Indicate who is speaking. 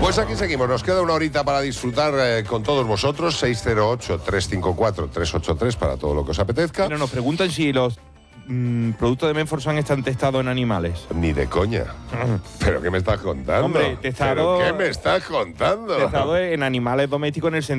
Speaker 1: Pues aquí seguimos, nos queda una horita para disfrutar con todos vosotros. 608-354-383 para todo lo que os apetezca.
Speaker 2: Pero nos preguntan si los productos de Menforsan están testados en animales.
Speaker 1: Ni de coña. ¿Pero qué me estás contando?
Speaker 2: Hombre, testado...
Speaker 1: ¿Pero qué me estás contando?
Speaker 2: Testado en animales domésticos en el sentido